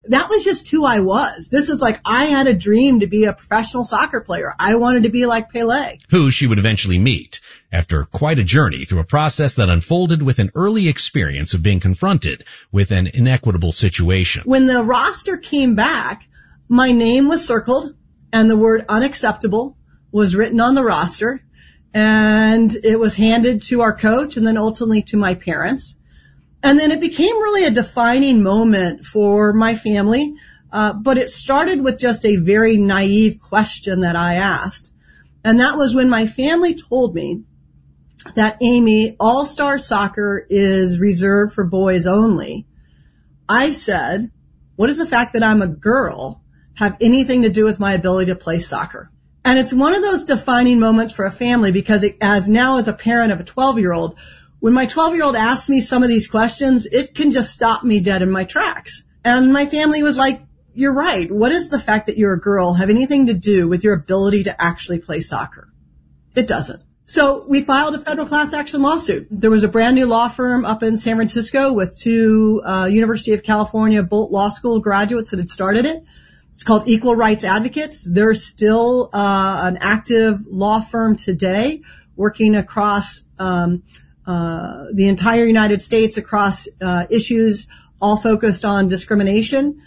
that was just who I was. This is like, I had a dream to be a professional soccer player. I wanted to be like Pelé. Who she would eventually meet after quite a journey through a process that unfolded with an early experience of being confronted with an inequitable situation. When the roster came back, my name was circled and the word unacceptable was written on the roster, and it was handed to our coach and then ultimately to my parents. And then it became really a defining moment for my family, but it started with just a very naive question that I asked. And that was when my family told me that, Amy, All-Star Soccer is reserved for boys only. I said, what does the fact that I'm a girl have anything to do with my ability to play soccer? And it's one of those defining moments for a family, because as a parent of a 12-year-old, when my 12-year-old asks me some of these questions, it can just stop me dead in my tracks. And my family was like, you're right. What does the fact that you're a girl have anything to do with your ability to actually play soccer? It doesn't. So we filed a federal class action lawsuit. There was a brand new law firm up in San Francisco with two University of California Bolt Law School graduates that had started it. It's called Equal Rights Advocates. They're still an active law firm today, working across the entire United States, across issues all focused on discrimination.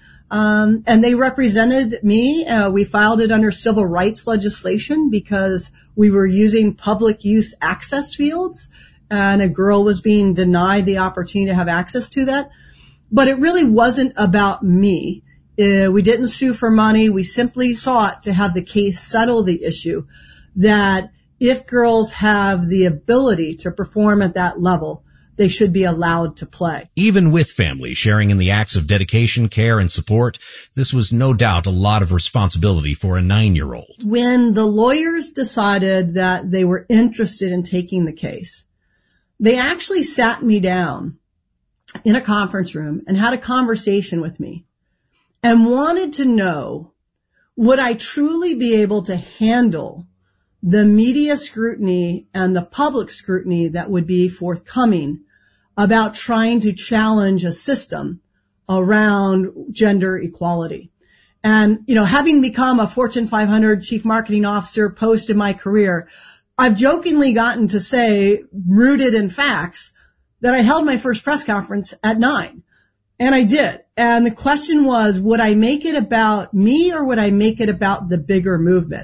And they represented me. We filed it under civil rights legislation because we were using public use access fields, and a girl was being denied the opportunity to have access to that. But it really wasn't about me. We didn't sue for money. We simply sought to have the case settle the issue that if girls have the ability to perform at that level, they should be allowed to play. Even with family sharing in the acts of dedication, care, and support, this was no doubt a lot of responsibility for a 9-year-old. When the lawyers decided that they were interested in taking the case, they actually sat me down in a conference room and had a conversation with me and wanted to know, would I truly be able to handle the media scrutiny and the public scrutiny that would be forthcoming about trying to challenge a system around gender equality. And, having become a Fortune 500 chief marketing officer post in my career, I've jokingly gotten to say, rooted in facts, that I held my first press conference at 9. And I did. And the question was, would I make it about me or would I make it about the bigger movement?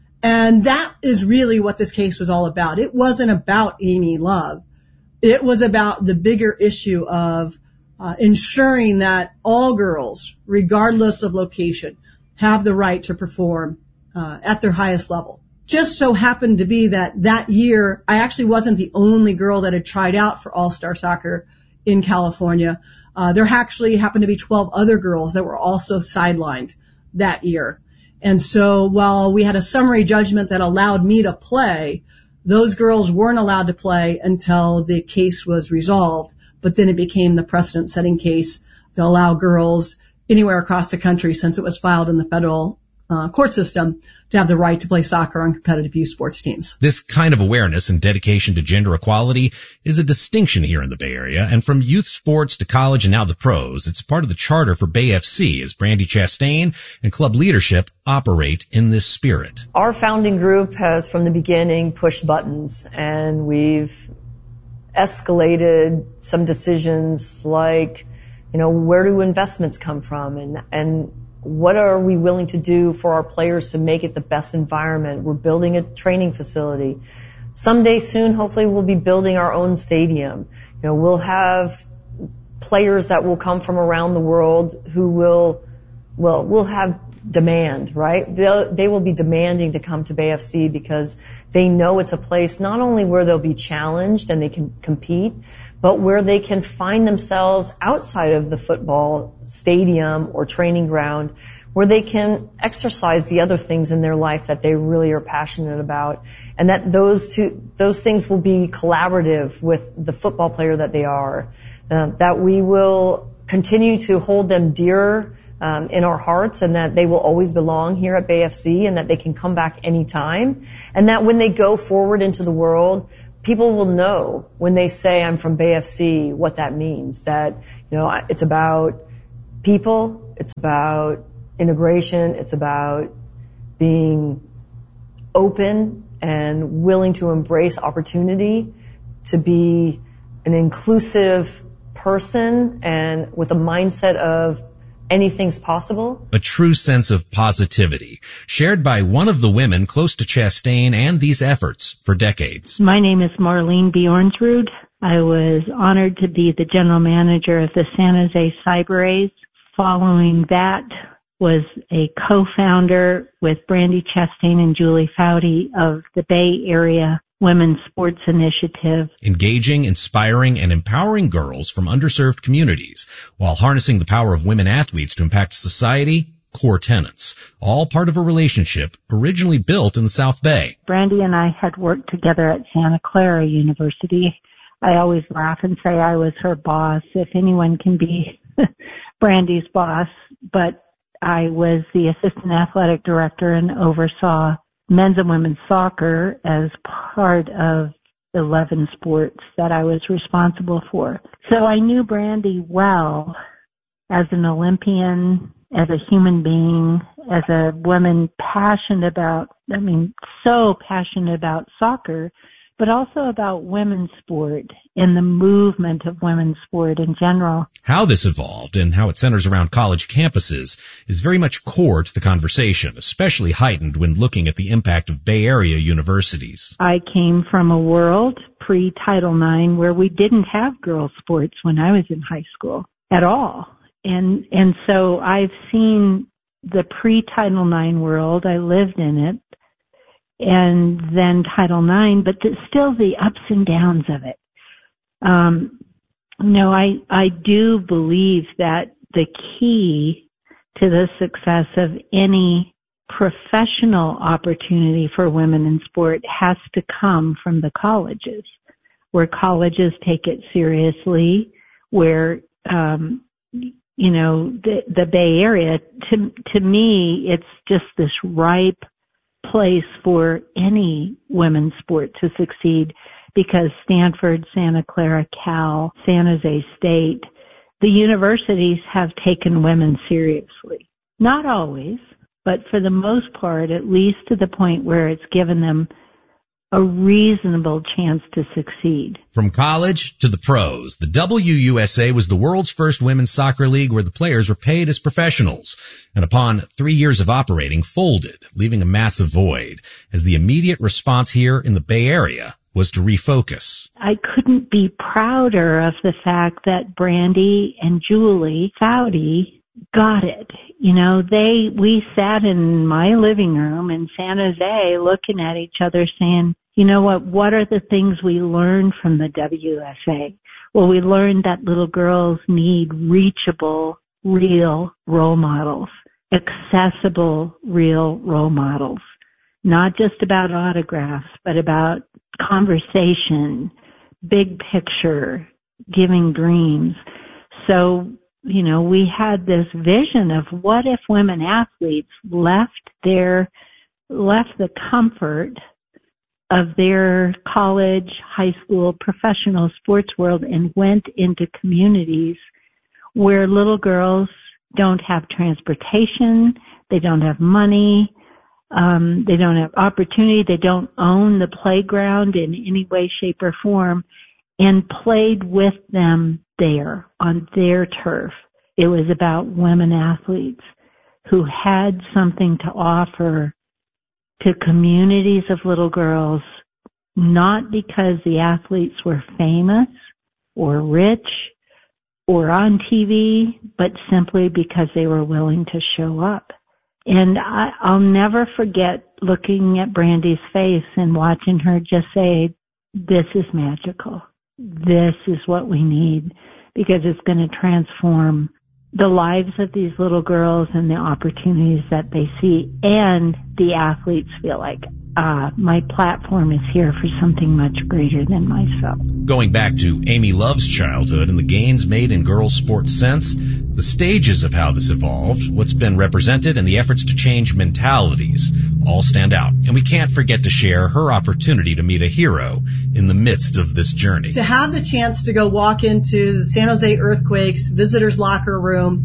And that is really what this case was all about. It wasn't about Amy Love. It was about the bigger issue of ensuring that all girls, regardless of location, have the right to perform at their highest level. Just so happened to be that year, I actually wasn't the only girl that had tried out for All-Star Soccer in California. There actually happened to be 12 other girls that were also sidelined that year. And so while we had a summary judgment that allowed me to play, those girls weren't allowed to play until the case was resolved. But then it became the precedent-setting case to allow girls anywhere across the country, since it was filed in the federal court system, to have the right to play soccer on competitive youth sports teams. This kind of awareness and dedication to gender equality is a distinction here in the Bay Area, and from youth sports to college and now the pros, it's part of the charter for Bay FC as Brandy Chastain and club leadership operate in this spirit. Our founding group has from the beginning pushed buttons, and we've escalated some decisions like, where do investments come from, and what are we willing to do for our players to make it the best environment? We're building a training facility. Someday soon, hopefully, we'll be building our own stadium. We'll have players that will come from around the world who will have demand, right? They will be demanding to come to Bay FC because they know it's a place not only where they'll be challenged and they can compete, but where they can find themselves outside of the football stadium or training ground, where they can exercise the other things in their life that they really are passionate about, and that those things will be collaborative with the football player that they are, that we will continue to hold them dear in our hearts, and that they will always belong here at Bay FC, and that they can come back anytime, and that when they go forward into the world, people will know when they say I'm from Bay FC what that means, that it's about people, it's about integration, it's about being open and willing to embrace opportunity, to be an inclusive person and with a mindset of anything's possible. A true sense of positivity, shared by one of the women close to Chastain and these efforts for decades. My name is Marlene Bjornsrud. I was honored to be the general manager of the San Jose Cyber A's. Following that was a co-founder with Brandy Chastain and Julie Foudy of the Bay Area Women's Sports Initiative. Engaging, inspiring, and empowering girls from underserved communities while harnessing the power of women athletes to impact society, core tenets, all part of a relationship originally built in the South Bay. Brandy and I had worked together at Santa Clara University. I always laugh and say I was her boss, if anyone can be Brandy's boss, but I was the assistant athletic director and oversaw men's and women's soccer as part of 11 sports that I was responsible for. So I knew Brandy well as an Olympian, as a human being, as a woman passionate about, so passionate about soccer, but also about women's sport and the movement of women's sport in general. How this evolved and how it centers around college campuses is very much core to the conversation, especially heightened when looking at the impact of Bay Area universities. I came from a world pre-Title IX where we didn't have girls' sports when I was in high school at all. And so I've seen the pre-Title IX world. I lived in it. And then Title IX, but still the ups and downs of it. I do believe that the key to the success of any professional opportunity for women in sport has to come from the colleges, where colleges take it seriously, where, the Bay Area, to me, it's just this ripe place for any women's sport to succeed, because Stanford, Santa Clara, Cal, San Jose State, the universities have taken women seriously. Not always, but for the most part, at least to the point where it's given them a reasonable chance to succeed. From college to the pros, the WUSA was the world's first women's soccer league where the players were paid as professionals, and upon 3 years of operating, folded, leaving a massive void, as the immediate response here in the Bay Area was to refocus. I couldn't be prouder of the fact that Brandy and Julie Foudy got it. We sat in my living room in San Jose looking at each other saying, what are the things we learned from the WUSA? Well, we learned that little girls need reachable, real role models, accessible, real role models, not just about autographs, but about conversation, big picture, giving dreams. So, we had this vision of what if women athletes left the comfort of their college, high school, professional sports world and went into communities where little girls don't have transportation, they don't have money, they don't have opportunity, they don't own the playground in any way, shape, or form, and played with them there on their turf. It was about women athletes who had something to offer to communities of little girls, not because the athletes were famous or rich or on TV, but simply because they were willing to show up. And I'll never forget looking at Brandy's face and watching her just say, this is magical. This is what we need, because it's going to transform the lives of these little girls and the opportunities that they see, and the athletes feel like, my platform is here for something much greater than myself. Going back to Amy Love's childhood and the gains made in girls' sports sense, the stages of how this evolved, what's been represented, and the efforts to change mentalities all stand out. And we can't forget to share her opportunity to meet a hero in the midst of this journey. To have the chance to go walk into the San Jose Earthquakes visitors locker room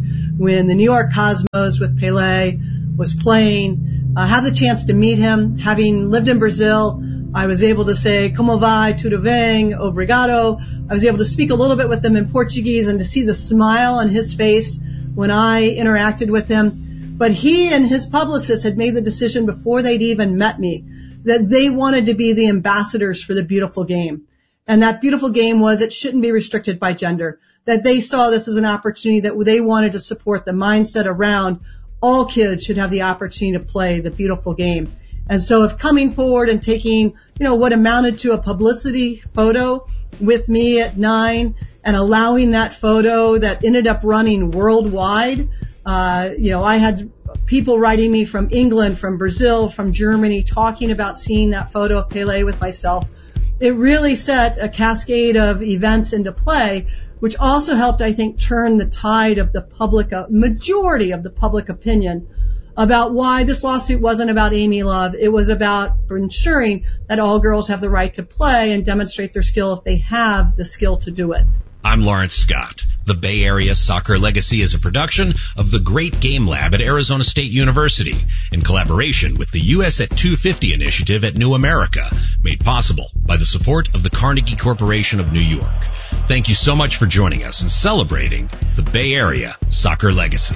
when the New York Cosmos with Pelé was playing. I had the chance to meet him. Having lived in Brazil, I was able to say, como vai, tudo bem, obrigado. I was able to speak a little bit with him in Portuguese and to see the smile on his face when I interacted with him. But he and his publicist had made the decision before they'd even met me that they wanted to be the ambassadors for the beautiful game. And that beautiful game was it shouldn't be restricted by gender, that they saw this as an opportunity that they wanted to support the mindset around all kids should have the opportunity to play the beautiful game. And so if coming forward and taking, what amounted to a publicity photo with me at 9 and allowing that photo that ended up running worldwide, I had people writing me from England, from Brazil, from Germany, talking about seeing that photo of Pelé with myself. It really set a cascade of events into play, which also helped, I think, turn the tide of the majority of the public opinion about why this lawsuit wasn't about Amy Love. It was about ensuring that all girls have the right to play and demonstrate their skill if they have the skill to do it. I'm Lawrence Scott. The Bay Area Soccer Legacy is a production of the Great Game Lab at Arizona State University in collaboration with the US at 250 initiative at New America, made possible by the support of the Carnegie Corporation of New York. Thank you so much for joining us and celebrating the Bay Area Soccer Legacy.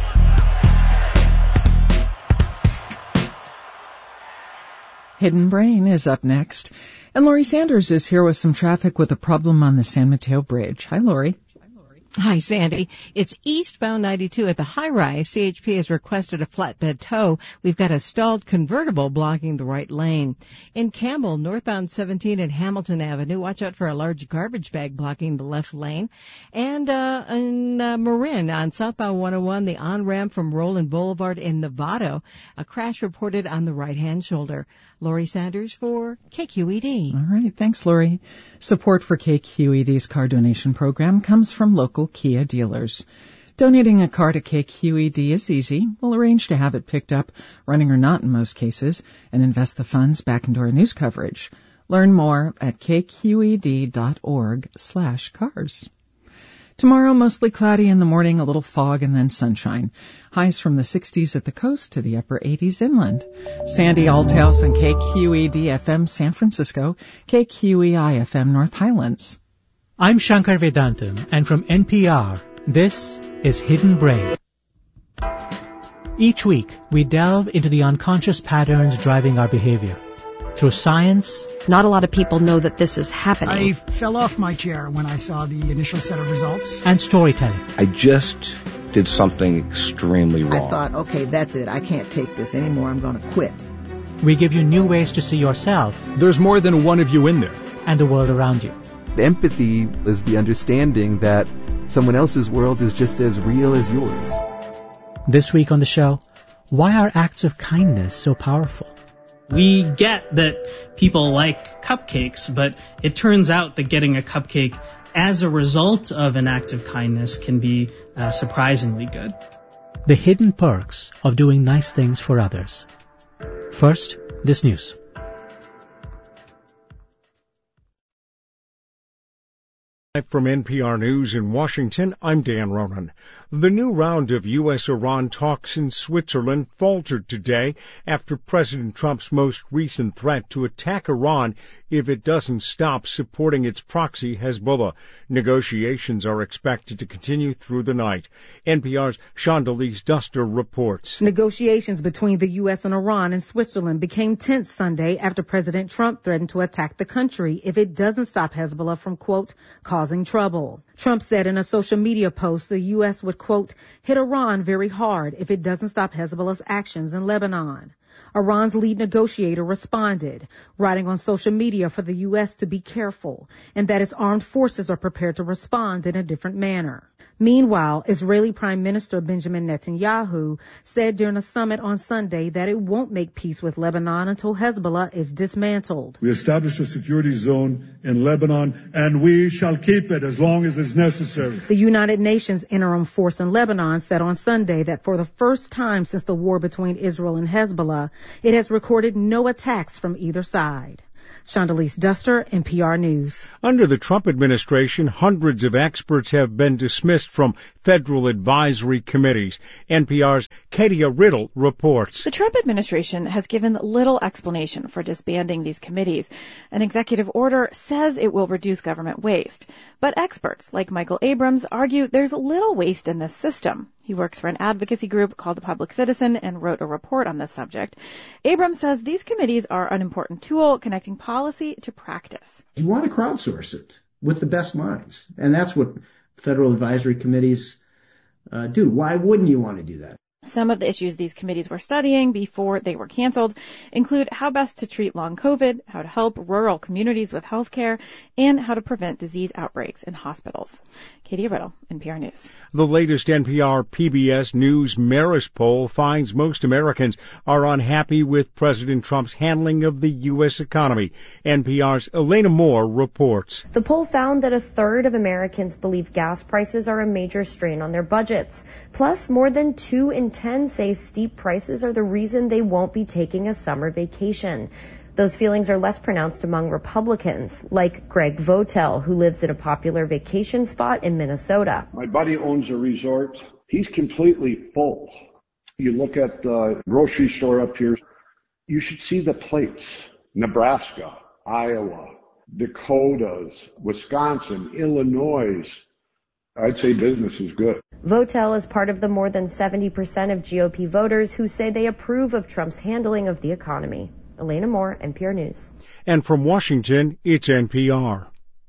Hidden Brain is up next. And Lori Sanders is here with some traffic with a problem on the San Mateo Bridge. Hi, Lori. Hi, Sandy. It's eastbound 92 at the high-rise. CHP has requested a flatbed tow. We've got a stalled convertible blocking the right lane. In Campbell, northbound 17 at Hamilton Avenue, watch out for a large garbage bag blocking the left lane. And in Marin on southbound 101, the on-ramp from Roland Boulevard in Novato, a crash reported on the right-hand shoulder. Lori Sanders for KQED. All right. Thanks, Lori. Support for KQED's car donation program comes from local Kia dealers. Donating a car to KQED is easy. We'll arrange to have it picked up, running or not in most cases, and invest the funds back into our news coverage. Learn more at kqed.org/cars. Tomorrow, mostly cloudy in the morning, a little fog, and then sunshine. Highs from the 60s at the coast to the upper 80s inland. Sandy Althouse on KQED-FM San Francisco, KQEI-FM North Highlands. I'm Shankar Vedantam, and from NPR, this is Hidden Brain. Each week, we delve into the unconscious patterns driving our behavior. Through science. Not a lot of people know that this is happening. I fell off my chair when I saw the initial set of results. And storytelling. I just did something extremely wrong. I thought, okay, that's it. I can't take this anymore. I'm going to quit. We give you new ways to see yourself. There's more than one of you in there. And the world around you. Empathy is the understanding that someone else's world is just as real as yours. This week on the show, why are acts of kindness so powerful? We get that people like cupcakes, but it turns out that getting a cupcake as a result of an act of kindness can be surprisingly good. The hidden perks of doing nice things for others. First, this news. From NPR News in Washington, I'm Dan Ronan. The new round of U.S.-Iran talks in Switzerland faltered today after President Trump's most recent threat to attack Iran if it doesn't stop supporting its proxy Hezbollah. Negotiations are expected to continue through the night. NPR's Chandelize Duster reports. Negotiations between the U.S. and Iran and Switzerland became tense Sunday after President Trump threatened to attack the country if it doesn't stop Hezbollah from, quote, causing trouble. Trump said in a social media post the U.S. would, quote, hit Iran very hard if it doesn't stop Hezbollah's actions in Lebanon. Iran's lead negotiator responded, writing on social media for the U.S. to be careful and that its armed forces are prepared to respond in a different manner. Meanwhile, Israeli Prime Minister Benjamin Netanyahu said during a summit on Sunday that it won't make peace with Lebanon until Hezbollah is dismantled. We established a security zone in Lebanon, and we shall keep it as long as is necessary. The United Nations interim force in Lebanon said on Sunday that for the first time since the war between Israel and Hezbollah, it has recorded no attacks from either side. Shondalise Duster, NPR News. Under the Trump administration, hundreds of experts have been dismissed from federal advisory committees. NPR's Katia Riddle reports. The Trump administration has given little explanation for disbanding these committees. An executive order says it will reduce government waste. But experts like Michael Abrams argue there's little waste in this system. He works for an advocacy group called The Public Citizen and wrote a report on this subject. Abrams says these committees are an important tool connecting policy to practice. You want to crowdsource it with the best minds. And that's what federal advisory committees do. Why wouldn't you want to do that? Some of the issues these committees were studying before they were canceled include how best to treat long COVID, how to help rural communities with health care, and how to prevent disease outbreaks in hospitals. Katie Riddle, NPR News. The latest NPR PBS News Marist poll finds most Americans are unhappy with President Trump's handling of the U.S. economy. NPR's Elena Moore reports. The poll found that a third of Americans believe gas prices are a major strain on their budgets. Plus, more than 2 in 10 say steep prices are the reason they won't be taking a summer vacation. Those feelings are less pronounced among Republicans, like Greg Votel, who lives at a popular vacation spot in Minnesota. My buddy owns a resort. He's completely full. You look at the grocery store up here, you should see the plates. Nebraska, Iowa, Dakotas, Wisconsin, Illinois. I'd say business is good. Votel is part of the more than 70% of GOP voters who say they approve of Trump's handling of the economy. Elena Moore, NPR News. And from Washington, it's NPR.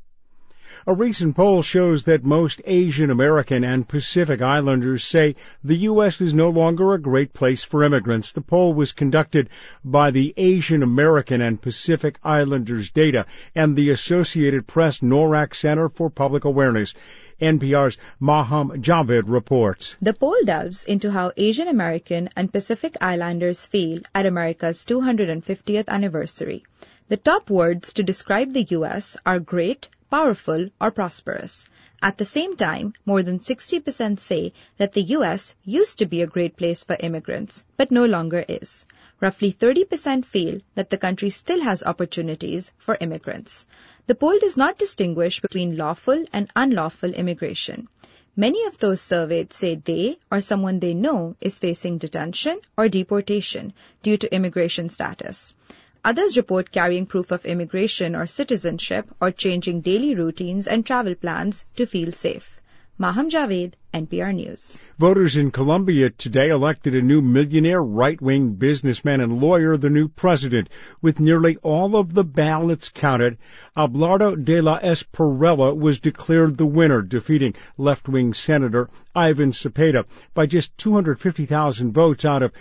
A recent poll shows that most Asian American and Pacific Islanders say the U.S. is no longer a great place for immigrants. The poll was conducted by the Asian American and Pacific Islanders Data and the Associated Press NORAC Center for Public Awareness. NPR's Maham Javed reports. The poll delves into how Asian American and Pacific Islanders feel at America's 250th anniversary. The top words to describe the U.S. are great, powerful, or prosperous. At the same time, more than 60% say that the U.S. used to be a great place for immigrants, but no longer is. Roughly 30% feel that the country still has opportunities for immigrants. The poll does not distinguish between lawful and unlawful immigration. Many of those surveyed say they or someone they know is facing detention or deportation due to immigration status. Others report carrying proof of immigration or citizenship or changing daily routines and travel plans to feel safe. Maham Javed, NPR News. Voters in Colombia today elected a new millionaire right-wing businessman and lawyer the new president. With nearly all of the ballots counted, Abelardo de la Espriella was declared the winner, defeating left-wing Senator Ivan Cepeda by just 250,000 votes out of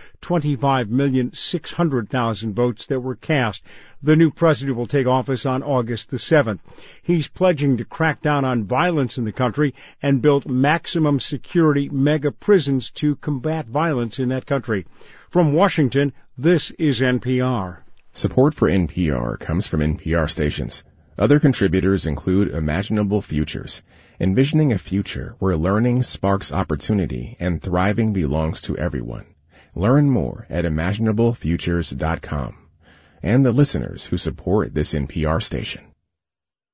25,600,000 votes that were cast. The new president will take office on August the 7th. He's pledging to crack down on violence in the country and build maximum security mega prisons to combat violence in that country. From Washington, this is NPR. Support for NPR comes from NPR stations. Other contributors include Imaginable Futures, envisioning a future where learning sparks opportunity and thriving belongs to everyone. Learn more at imaginablefutures.com. And the listeners who support this NPR station.